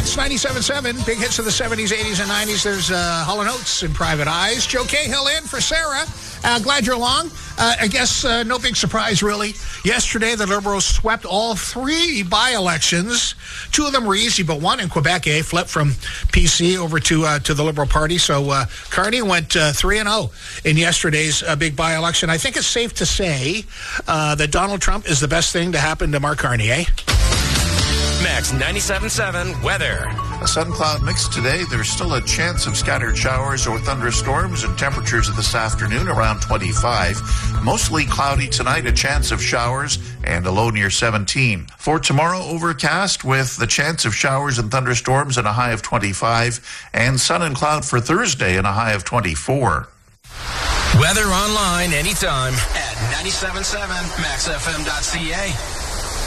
Max 97.7, big hits of the 70s, 80s, and 90s. There's Hall & Oates and Private Eyes. Joe Cahill in for Sarah. Glad you're along. I guess no big surprise, really. Yesterday, the Liberals swept all three by-elections. Two of them were easy, but one in Quebec, flipped from PC over to the Liberal Party. So Carney went 3-0 in yesterday's big by-election. I think it's safe to say that Donald Trump is the best thing to happen to Mark Carney, Max 97.7 weather. A sun-cloud mix today. There's still a chance of scattered showers or thunderstorms, and temperatures this afternoon around 25. Mostly cloudy tonight, a chance of showers, and a low near 17. For tomorrow, overcast with the chance of showers and thunderstorms and a high of 25, and sun and cloud for Thursday and a high of 24. Weather online anytime at 97.7maxfm.ca.